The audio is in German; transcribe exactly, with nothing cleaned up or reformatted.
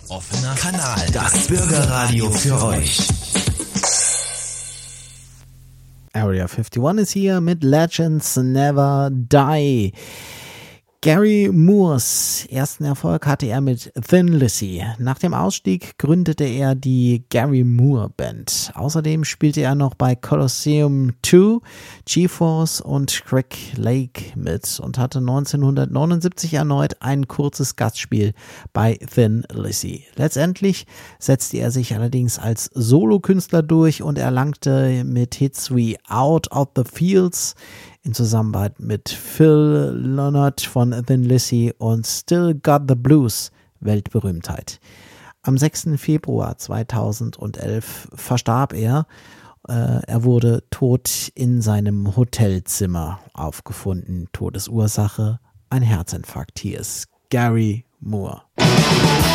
Offener Kanal. Das Bürgerradio für euch. Area einundfünfzig ist hier mit Legends Never Die. Gary Moores ersten Erfolg hatte er mit Thin Lizzy. Nach dem Ausstieg gründete er die Gary Moore Band. Außerdem spielte er noch bei Colosseum zwei, G-Force und Craig Lake mit und hatte neunzehnhundertneunundsiebzig erneut ein kurzes Gastspiel bei Thin Lizzy. Letztendlich setzte er sich allerdings als Solokünstler durch und erlangte mit Hits wie Out of the Fields in Zusammenarbeit mit Phil Lynott von Thin Lizzy und Still Got the Blues Weltberühmtheit. Am sechsten Februar zweitausendelf verstarb er. Äh, er wurde tot in seinem Hotelzimmer aufgefunden. Todesursache ein Herzinfarkt. Hier ist Gary Moore.